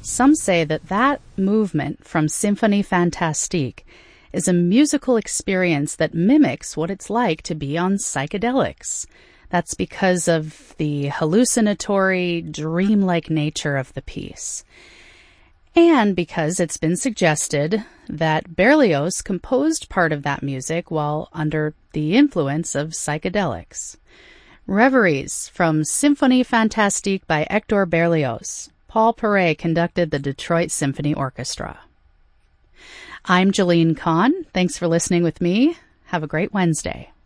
Some say that movement from Symphonie Fantastique is a musical experience that mimics what it's like to be on psychedelics. That's because of the hallucinatory, dreamlike nature of the piece. And because it's been suggested that Berlioz composed part of that music while under the influence of psychedelics. Reveries from Symphonie Fantastique by Hector Berlioz. Paul Paray conducted the Detroit Symphony Orchestra. I'm Jolene Kahn. Thanks for listening with me. Have a great Wednesday.